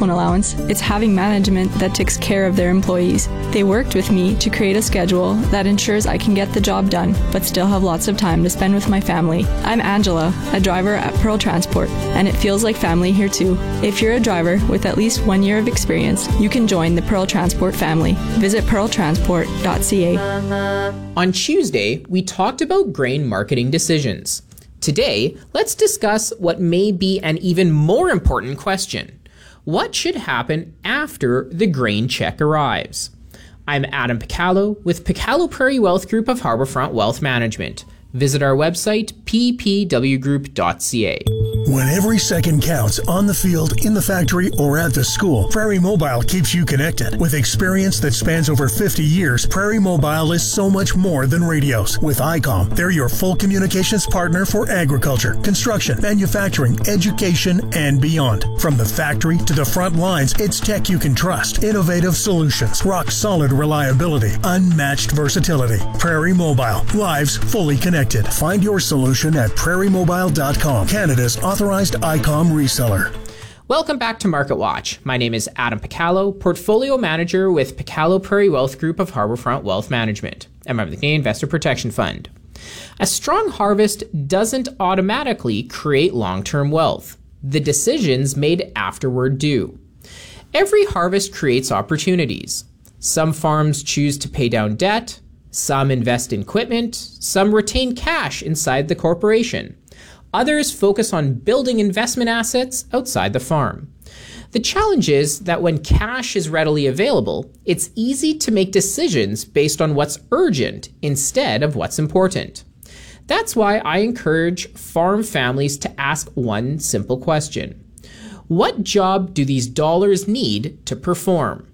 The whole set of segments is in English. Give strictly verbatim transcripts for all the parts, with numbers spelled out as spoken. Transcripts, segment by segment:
phone allowance, it's having management that takes care of their employees. They worked with me to create a schedule that ensures I can get the job done, but still have lots of time to spend with my family. I'm Angela, a driver at Pearl Transport, and it feels like family here too. If you're a driver with at least one year of experience, you can join the Pearl Transport family. Visit pearl transport dot c a. On Tuesday, we talked about grain marketing decisions. Today, let's discuss what may be an even more important question. What should happen after the grain check arrives? I'm Adam Picallo with Picallo Prairie Wealth Group of Harbourfront Wealth Management. Visit our website, p p w group dot c a. When every second counts on the field, in the factory, or at the school, Prairie Mobile keeps you connected. With experience that spans over fifty years, Prairie Mobile is so much more than radios. With I COM, they're your full communications partner for agriculture, construction, manufacturing, education, and beyond. From the factory to the front lines, it's tech you can trust. Innovative solutions, rock-solid reliability, unmatched versatility. Prairie Mobile, lives fully connected. Find your solution at prairie mobile dot com, Canada's authorized I COM reseller. Welcome back to Market Watch. My name is Adam Picallo, Portfolio Manager with Picallo Prairie Wealth Group of Harbourfront Wealth Management, a member of the Canadian Investor Protection Fund. A strong harvest doesn't automatically create long-term wealth. The decisions made afterward do. Every harvest creates opportunities. Some farms choose to pay down debt. Some invest in equipment, some retain cash inside the corporation. Others focus on building investment assets outside the farm. The challenge is that when cash is readily available, it's easy to make decisions based on what's urgent instead of what's important. That's why I encourage farm families to ask one simple question. What job do these dollars need to perform?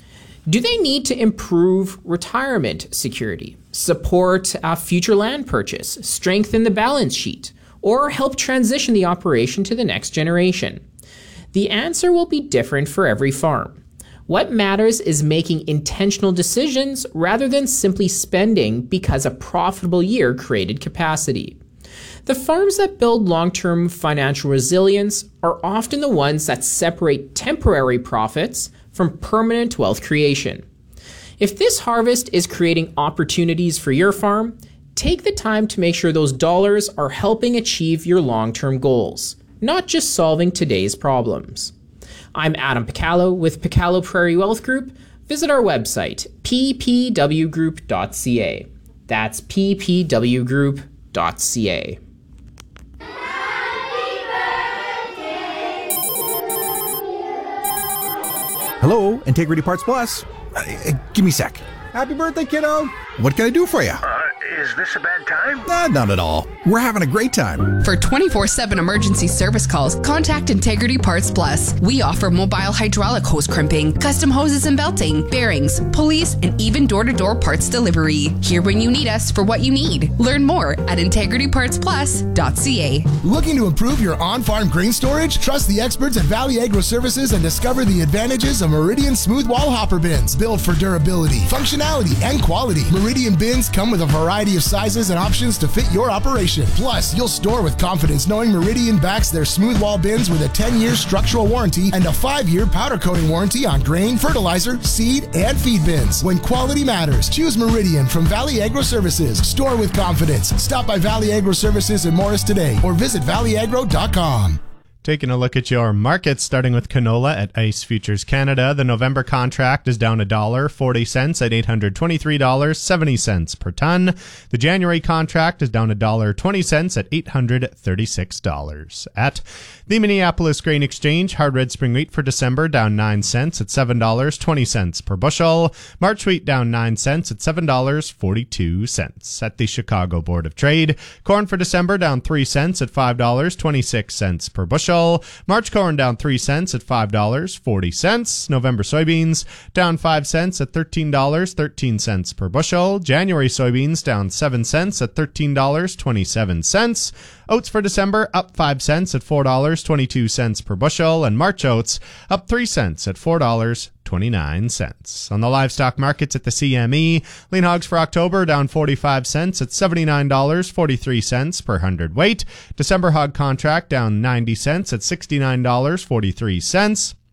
Do they need to improve retirement security, support a future land purchase, strengthen the balance sheet, or help transition the operation to the next generation? The answer will be different for every farm. What matters is making intentional decisions rather than simply spending because a profitable year created capacity. The farms that build long-term financial resilience are often the ones that separate temporary profits from permanent wealth creation. If this harvest is creating opportunities for your farm, take the time to make sure those dollars are helping achieve your long-term goals, not just solving today's problems. I'm Adam Picallo with Picallo Prairie Wealth Group. Visit our website, p p w group dot c a. That's p p w group dot c a. Hello, Integrity Parts Plus. Uh, uh, give me a sec. Happy birthday, kiddo. What can I do for you? Uh, is this a bad time? Uh, not at all. We're having a great time. For twenty-four seven emergency service calls, contact Integrity Parts Plus. We offer mobile hydraulic hose crimping, custom hoses and belting, bearings, pulleys, and even door-to-door parts delivery. Here when you need us for what you need. Learn more at integrity parts plus dot c a. Looking to improve your on-farm grain storage? Trust the experts at Valley Agro Services and discover the advantages of Meridian Smooth Wall Hopper Bins. Built for durability, functionality, and quality. Meridian bins come with a variety of sizes and options to fit your operation. Plus, you'll store with confidence knowing Meridian backs their smooth wall bins with a ten-year structural warranty and a five-year powder coating warranty on grain, fertilizer, seed, and feed bins. When quality matters, choose Meridian from Valley Agro Services. Store with confidence. Stop by Valley Agro Services in Morris today or visit valley agro dot com. Taking a look at your markets, starting with canola at ICE Futures Canada. The November contract is down one dollar and forty cents at eight hundred twenty-three dollars and seventy cents per ton. The January contract is down one dollar and twenty cents at eight hundred thirty-six dollars. At the Minneapolis Grain Exchange, hard red spring wheat for December down nine cents at seven dollars and twenty cents per bushel. March wheat down nine cents at seven dollars and forty-two cents. At the Chicago Board of Trade, corn for December down three cents at five dollars and twenty-six cents per bushel. March corn down three cents at five dollars and forty cents. November soybeans down five cents at thirteen dollars and thirteen cents per bushel. January soybeans down seven cents at thirteen dollars and twenty-seven cents. Oats for December up five cents at four dollars and twenty-two cents per bushel. And March oats up three cents at four dollars and twenty-nine cents. On the livestock markets at the C M E, lean hogs for October down forty-five cents at seventy-nine dollars and forty-three cents per hundredweight. December hog contract down ninety cents at sixty-nine dollars and forty-three cents.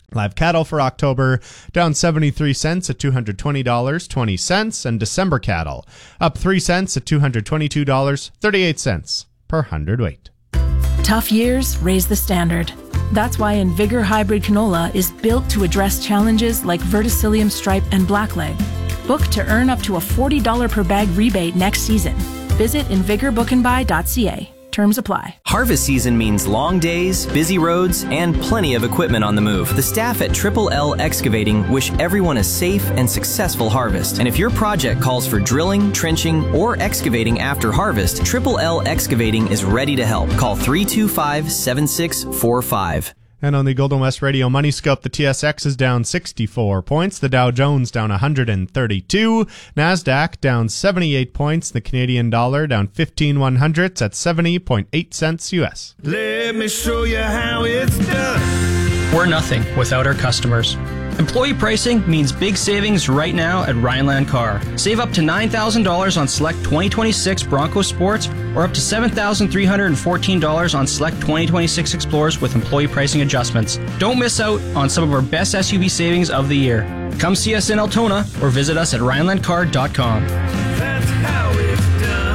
Live cattle for October down seventy-three cents at two hundred twenty dollars and twenty cents, and December cattle up three cents at two hundred twenty-two dollars and thirty-eight cents per hundredweight. Tough years raise the standard. That's why Invigor Hybrid Canola is built to address challenges like verticillium stripe and blackleg. Book to earn up to a forty dollars per bag rebate next season. Visit invigor book and buy dot c a. Terms apply. Harvest season means long days, busy roads, and plenty of equipment on the move. The staff at Triple L Excavating wish everyone a safe and successful harvest. And if your project calls for drilling, trenching, or excavating after harvest, Triple L Excavating is ready to help. Call three two five, seven six four five. And on the Golden West Radio Money Scope, the T S X is down sixty-four points, the Dow Jones down one hundred thirty-two, NASDAQ down seventy-eight points, the Canadian dollar down fifteen one hundredths at seventy point eight cents U S. Let me show you how it's done. We're nothing without our customers. Employee pricing means big savings right now at Rhineland Car. Save up to nine thousand dollars on select twenty twenty-six Bronco Sports or up to seven thousand three hundred fourteen dollars on select twenty twenty-six Explorers with employee pricing adjustments. Don't miss out on some of our best S U V savings of the year. Come see us in Altona or visit us at rhineland car dot com. That's how it's done.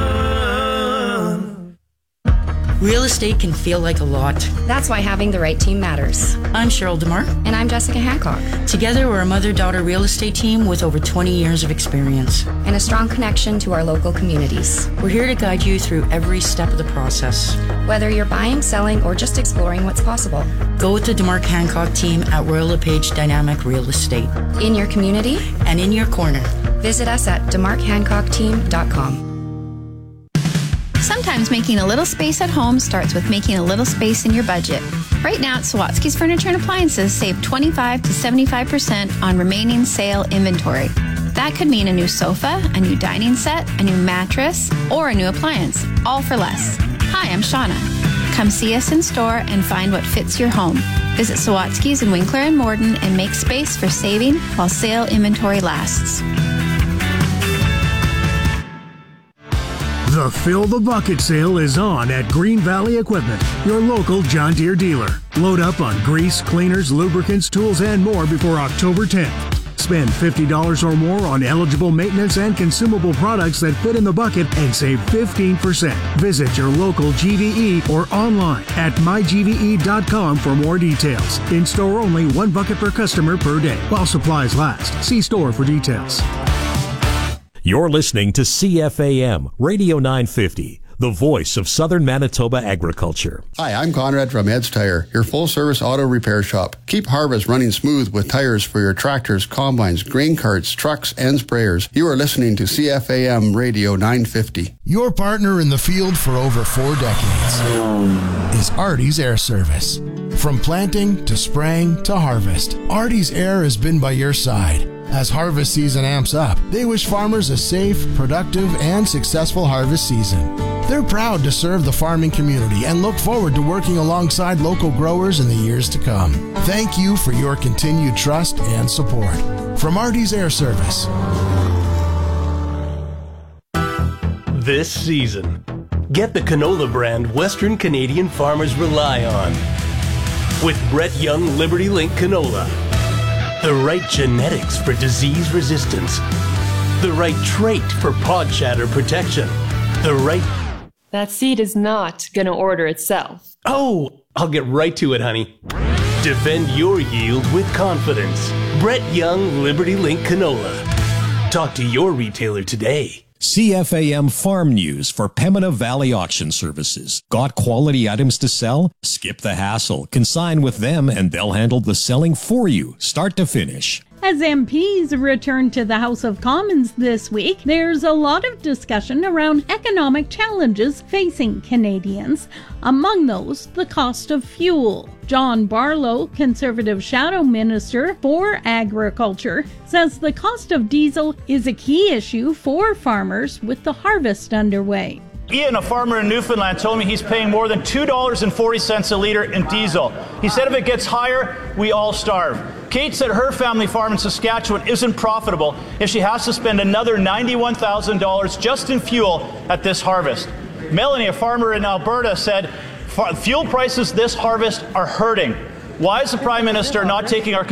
Real estate can feel like a lot. That's why having the right team matters. I'm Cheryl DeMar. And I'm Jessica Hancock. Together, we're a mother-daughter real estate team with over twenty years of experience. And a strong connection to our local communities. We're here to guide you through every step of the process. Whether you're buying, selling, or just exploring what's possible. Go with the DeMar Hancock team at Royal LePage Dynamic Real Estate. In your community. And in your corner. Visit us at demarc hancock team dot com. Sometimes making a little space at home starts with making a little space in your budget. Right now at Sawatsky's Furniture and Appliances, save twenty-five to seventy-five percent on remaining sale inventory. That could mean a new sofa, a new dining set, a new mattress, or a new appliance, all for less. Hi, I'm Shauna. Come see us in store and find what fits your home. Visit Sawatsky's in Winkler and Morden and make space for saving while sale inventory lasts. The Fill the Bucket sale is on at Green Valley Equipment, your local John Deere dealer. Load up on grease, cleaners, lubricants, tools, and more before October tenth. Spend fifty dollars or more on eligible maintenance and consumable products that fit in the bucket and save fifteen percent. Visit your local G V E or online at my G V E dot com for more details. In store only, one bucket per customer per day while supplies last. See store for details. You're listening to C F A M, Radio nine fifty, the voice of Southern Manitoba agriculture. Hi, I'm Conrad from Ed's Tire, your full-service auto repair shop. Keep harvest running smooth with tires for your tractors, combines, grain carts, trucks, and sprayers. You are listening to C F A M Radio nine fifty. Your partner in the field for over four decades is Artie's Air Service. From planting to spraying to harvest, Artie's Air has been by your side. As harvest season amps up, they wish farmers a safe, productive, and successful harvest season. They're proud to serve the farming community and look forward to working alongside local growers in the years to come. Thank you for your continued trust and support. From Artie's Air Service. This season, get the canola brand Western Canadian farmers rely on. With Brett Young Liberty Link canola. The right genetics for disease resistance. The right trait for pod shatter protection. The right... That seed is not going to order itself. Oh, I'll get right to it, honey. Defend your yield with confidence. Brett Young Liberty Link canola. Talk to your retailer today. C F A M Farm News for Pembina Valley Auction Services. Got quality items to sell? Skip the hassle. Consign with them and they'll handle the selling for you, start to finish. As M Ps return to the House of Commons this week, there's a lot of discussion around economic challenges facing Canadians. Among those, the cost of fuel. John Barlow, Conservative Shadow Minister for Agriculture, says the cost of diesel is a key issue for farmers with the harvest underway. Ian, a farmer in Newfoundland, told me he's paying more than two dollars and forty cents a litre in diesel. He said if it gets higher, we all starve. Kate said her family farm in Saskatchewan isn't profitable if she has to spend another ninety-one thousand dollars just in fuel at this harvest. Melanie, a farmer in Alberta, said fuel prices this harvest are hurting. Why is the Prime Minister not taking our